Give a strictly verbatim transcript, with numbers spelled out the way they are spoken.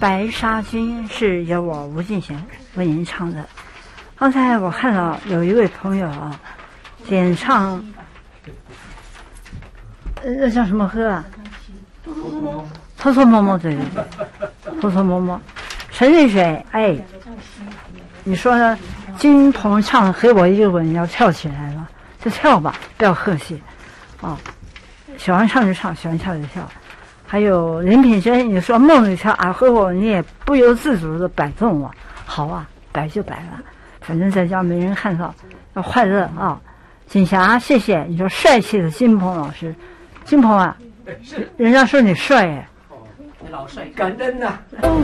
白沙军》是由我吴敬贤为您唱的。刚才我看到有一位朋友啊，点唱，呃，那叫什么歌啊？偷偷摸摸，对对对，偷偷摸摸。陈瑞水，哎，你说呢？金鹏唱给我一个吻，要跳起来了，就跳吧，不要客气，啊，喜欢唱就唱，喜欢跳就跳。还有林品珍，你说梦里跳啊，和我你也不由自主的摆动了，好啊，摆就摆了，反正在家没人看到，要快乐啊。锦霞，谢谢你说帅气的金鹏老师，金鹏啊，人家说你帅哎， 老帅，感恩呐。